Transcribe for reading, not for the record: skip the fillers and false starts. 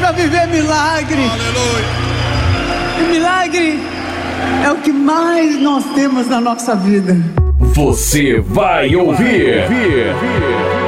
para viver milagre. Aleluia. E milagre é o que mais nós temos na nossa vida. Você vai ouvir.